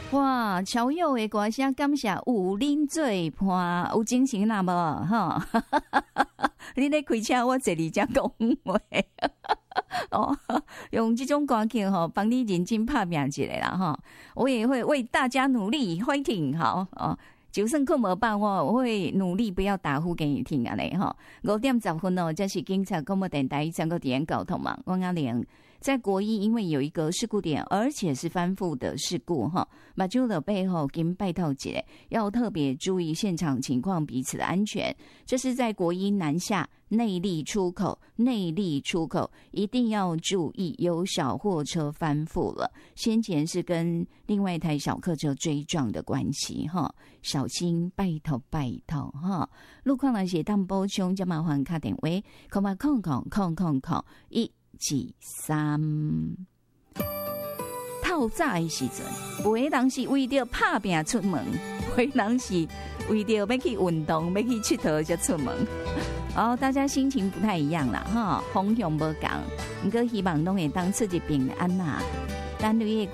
哇，超友的歌声感谢有恁做伴，有精神啦无哈？你咧开车，我这里才讲话。哦，用这种歌曲哈，帮你认真拍拼一下啦哈。我也会为大家努力 ，fighting 好哦。就算困无办法，我会努力不要打呼给你听啊嘞哈。5:10哦，这是警察广播电台3个点交通嘛，我阿玲。在国一，因为有一个事故点，而且是翻覆的事故哈，马就的背后跟拜托姐要特别注意现场情况，彼此的安全。这是在国一南下内壢出口一定要注意，有小货车翻覆了，先前是跟另外一台小客车追撞的关系哈，小心拜托哈。路况来写当补充，就麻烦打电话013。透早的时阵，有的人是为着打拼出门，有的人是为着要去运动、要去佚佗才出门。哦，大家心情不太一样啦，哈，方向不同，不过希望拢会当出一平安啦。单位